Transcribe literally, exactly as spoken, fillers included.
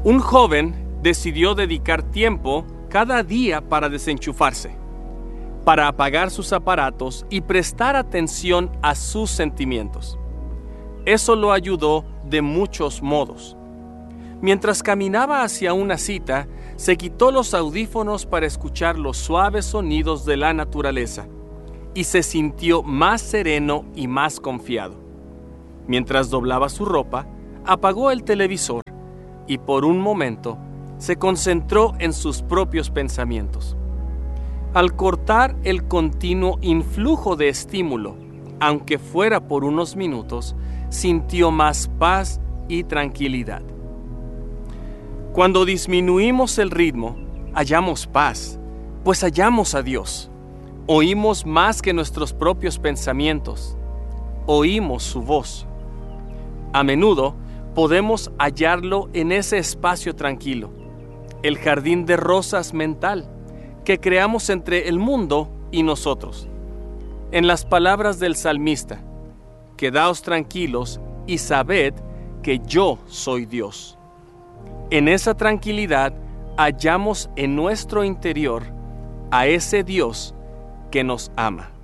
Un joven decidió dedicar tiempo cada día para desenchufarse, para apagar sus aparatos y prestar atención a sus sentimientos. Eso lo ayudó de muchos modos. Mientras caminaba hacia una cita, se quitó los audífonos para escuchar los suaves sonidos de la naturaleza y se sintió más sereno y más confiado. Mientras doblaba su ropa, apagó el televisor y por un momento se concentró en sus propios pensamientos. Al cortar el continuo influjo de estímulo, aunque fuera por unos minutos, sintió más paz y tranquilidad. Cuando disminuimos el ritmo, hallamos paz, pues hallamos a Dios. Oímos más que nuestros propios pensamientos. Oímos su voz. A menudo podemos hallarlo en ese espacio tranquilo, el jardín de rosas mental que creamos entre el mundo y nosotros. En las palabras del salmista: quedaos tranquilos y sabed que yo soy Dios. En esa tranquilidad hallamos en nuestro interior a ese Dios que nos ama.